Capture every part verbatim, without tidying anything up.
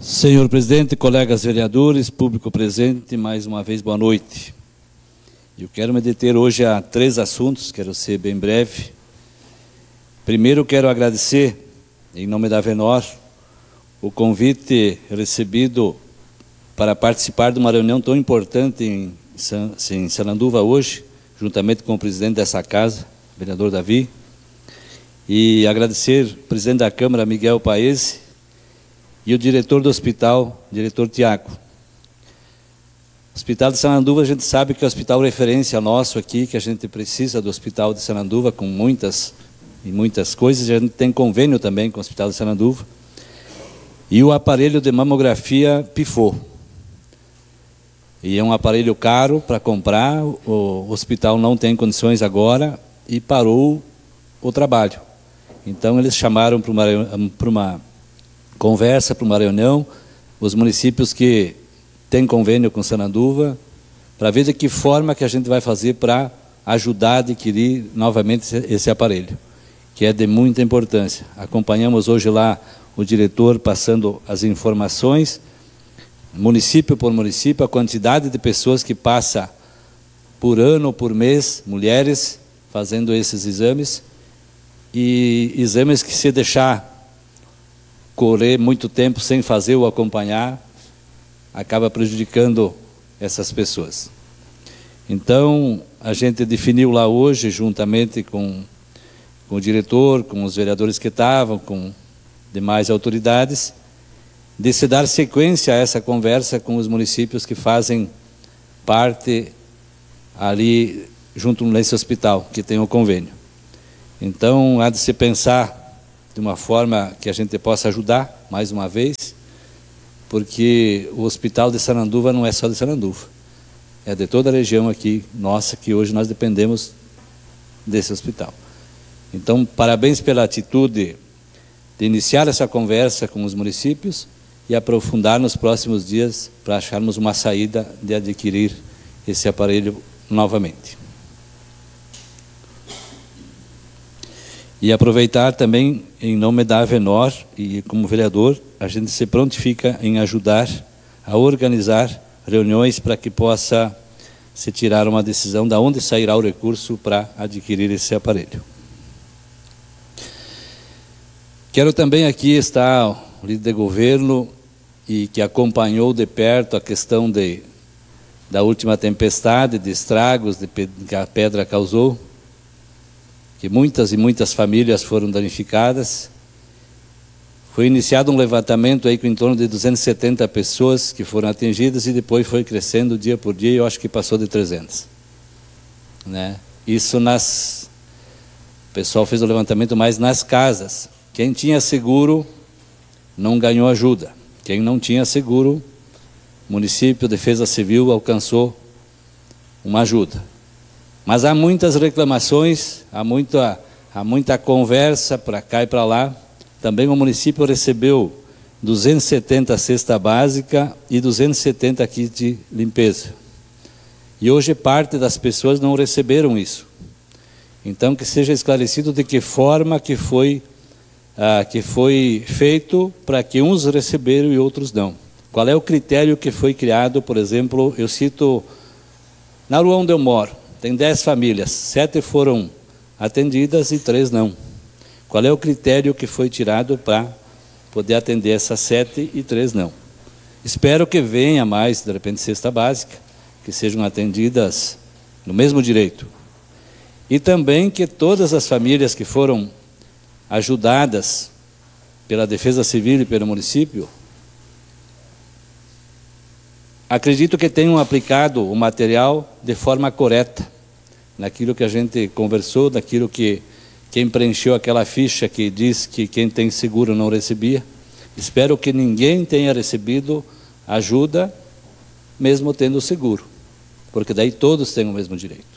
Senhor presidente, colegas vereadores, público presente, mais uma vez boa noite. Eu quero me deter hoje a três assuntos, quero ser bem breve. Primeiro, quero agradecer, em nome da Avenor, o convite recebido para participar de uma reunião tão importante em, San, em Sananduva hoje, juntamente com o presidente dessa casa, vereador Davi, e agradecer ao presidente da Câmara, Miguel Paese, e o diretor do hospital, diretor Tiago. O Hospital de Sananduva, a gente sabe que é o hospital referência nosso aqui, que a gente precisa do Hospital de Sananduva com muitas e muitas coisas. A gente tem convênio também com o Hospital de Sananduva. E o aparelho de mamografia pifou. E é um aparelho caro para comprar, o hospital não tem condições agora e parou o trabalho. Então eles chamaram para uma, para uma conversa, para uma reunião, os municípios que têm convênio com Sananduva, para ver de que forma que a gente vai fazer para ajudar a adquirir novamente esse, esse aparelho, que é de muita importância. Acompanhamos hoje lá o diretor passando as informações, município por município, a quantidade de pessoas que passa por ano ou por mês, mulheres, fazendo esses exames, e exames que, se deixar correr muito tempo sem fazer ou acompanhar, acaba prejudicando essas pessoas. Então, a gente definiu lá hoje, juntamente com, com o diretor, com os vereadores que estavam, com demais autoridades, de se dar sequência a essa conversa com os municípios que fazem parte ali junto nesse hospital, que tem o convênio. Então, há de se pensar de uma forma que a gente possa ajudar, mais uma vez, porque o Hospital de Sananduva não é só de Sananduva, é de toda a região aqui, nossa, que hoje nós dependemos desse hospital. Então, parabéns pela atitude de iniciar essa conversa com os municípios e aprofundar nos próximos dias para acharmos uma saída de adquirir esse aparelho novamente. E aproveitar também, em nome da Avenor e como vereador, a gente se prontifica em ajudar a organizar reuniões para que possa se tirar uma decisão de onde sairá o recurso para adquirir esse aparelho. Quero também aqui estar o líder de governo e que acompanhou de perto a questão de, da última tempestade, de estragos de, que a pedra causou, que muitas e muitas famílias foram danificadas. Foi iniciado um levantamento aí com em torno de duzentas e setenta pessoas que foram atingidas e depois foi crescendo dia por dia, eu acho que passou de trezentas. Né? Isso nas... O pessoal fez o levantamento mais nas casas. Quem tinha seguro não ganhou ajuda. Quem não tinha seguro, o município, Defesa Civil, alcançou uma ajuda. Mas há muitas reclamações, há muita, há muita conversa para cá e para lá. Também o município recebeu duzentas e setenta cesta básica e duzentos e setenta kits de limpeza. E hoje parte das pessoas não receberam isso. Então, que seja esclarecido de que forma que foi, ah, que foi feito para que uns receberam e outros não. Qual é o critério que foi criado, por exemplo, eu cito, na rua onde eu moro, tem dez famílias, sete foram atendidas e três não. Qual é o critério que foi tirado para poder atender essas sete e três não? Espero que venha mais, de repente, cesta básica, que sejam atendidas no mesmo direito. E também que todas as famílias que foram ajudadas pela Defesa Civil e pelo município, acredito que tenham aplicado o material de forma correta, naquilo que a gente conversou, naquilo que quem preencheu aquela ficha que diz que quem tem seguro não recebia. Espero que ninguém tenha recebido ajuda, mesmo tendo seguro, porque daí todos têm o mesmo direito.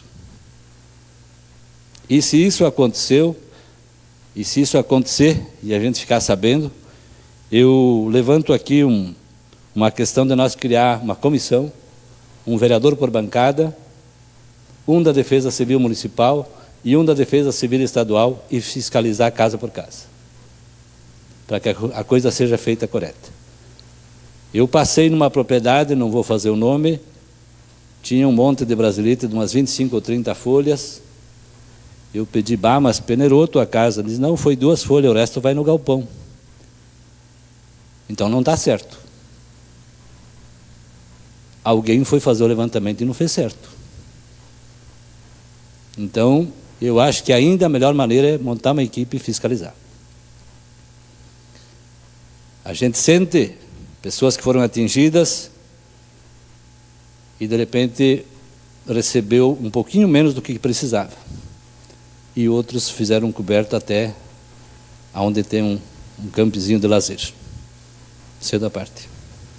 E se isso aconteceu, e se isso acontecer, e a gente ficar sabendo, eu levanto aqui um, uma questão de nós criar uma comissão, um vereador por bancada, um da Defesa Civil Municipal e um da Defesa Civil Estadual, e fiscalizar casa por casa, para que a coisa seja feita correta. Eu passei numa propriedade, não vou fazer o nome, tinha um monte de brasilite de umas vinte e cinco ou trinta folhas. Eu pedi, bah, mas peneirou tua casa. Ele disse, não, foi duas folhas, o resto vai no galpão. Então não está certo. Alguém foi fazer o levantamento e não fez certo. Então, eu acho que ainda a melhor maneira é montar uma equipe e fiscalizar. A gente sente pessoas que foram atingidas e, de repente, recebeu um pouquinho menos do que precisava. E outros fizeram um coberto até onde tem um, um campezinho de lazer. Cedo à parte.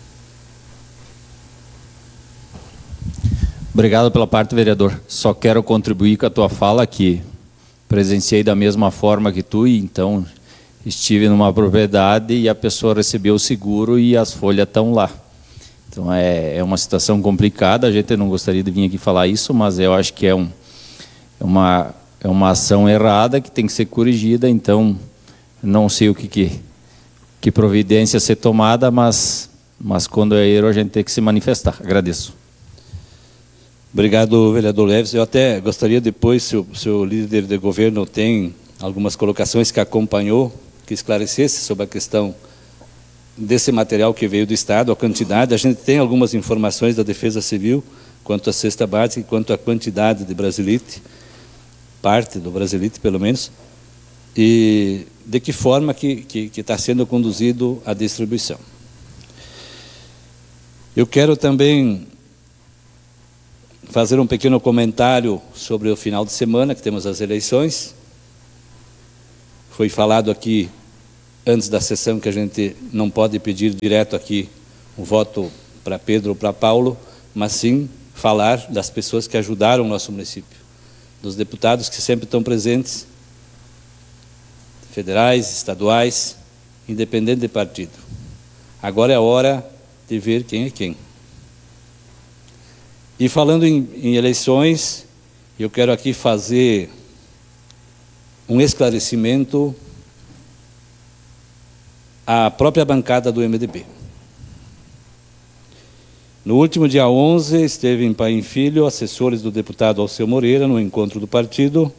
Obrigado pela parte, vereador. Só quero contribuir com a tua fala que presenciei da mesma forma que tu, e então estive numa propriedade e a pessoa recebeu o seguro e as folhas estão lá. Então é, é uma situação complicada, a gente não gostaria de vir aqui falar isso, mas eu acho que é, um, é, uma, é uma ação errada que tem que ser corrigida, então não sei o que, que, que providência ser tomada, mas, mas quando é erro a gente tem que se manifestar. Agradeço. Obrigado, vereador Leves. Eu até gostaria depois, se o, se o líder de governo tem algumas colocações que acompanhou, que esclarecesse sobre a questão desse material que veio do Estado, a quantidade. A gente tem algumas informações da Defesa Civil quanto à cesta básica e quanto à quantidade de brasilite, parte do brasilite pelo menos, e de que forma que que, que está sendo conduzido a distribuição. Eu quero também fazer um pequeno comentário sobre o final de semana, que temos as eleições. Foi falado aqui, antes da sessão, que a gente não pode pedir direto aqui um voto para Pedro ou para Paulo, mas sim falar das pessoas que ajudaram o nosso município, dos deputados que sempre estão presentes, federais, estaduais, independente de partido. Agora é a hora de ver quem é quem. E falando em, em eleições, eu quero aqui fazer um esclarecimento à própria bancada do M D B. No último dia onze, esteve em Paim Filho, assessores do deputado Alceu Moreira, no encontro do partido,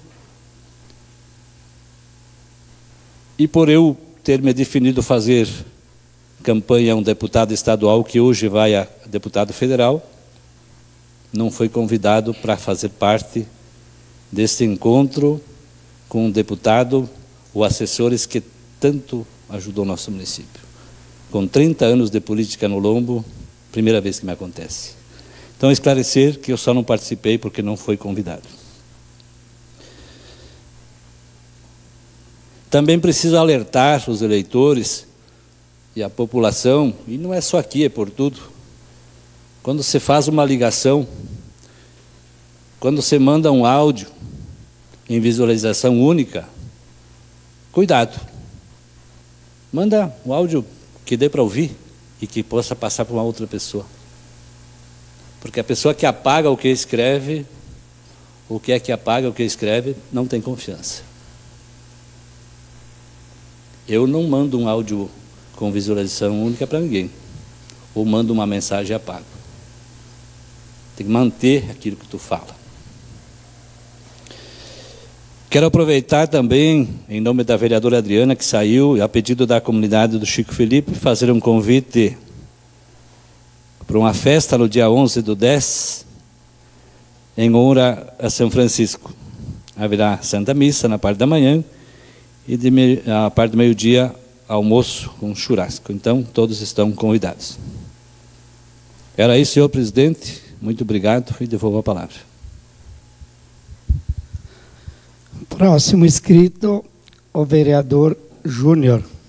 e por eu ter me definido fazer campanha a um deputado estadual, que hoje vai a deputado federal, não foi convidado para fazer parte deste encontro com um deputado ou assessores que tanto ajudou o nosso município. Com trinta anos de política no lombo, primeira vez que me acontece. Então, esclarecer que eu só não participei porque não fui convidado. Também preciso alertar os eleitores e a população, e não é só aqui, é por tudo. Quando você faz uma ligação, quando você manda um áudio em visualização única, cuidado. Manda um áudio que dê para ouvir e que possa passar para uma outra pessoa. Porque a pessoa que apaga o que escreve, ou que é que apaga o que escreve, não tem confiança. Eu não mando um áudio com visualização única para ninguém. Ou mando uma mensagem e apago. Tem que manter aquilo que tu fala. Quero aproveitar também, em nome da vereadora Adriana, que saiu, a pedido da comunidade do Chico Felipe, fazer um convite para uma festa no dia onze do dez, em honra a São Francisco. Haverá Santa Missa na parte da manhã e de me, a parte do meio-dia, almoço com churrasco. Então, todos estão convidados. Era isso, senhor presidente. Muito obrigado e devolvo a palavra. Próximo inscrito, o vereador Júnior.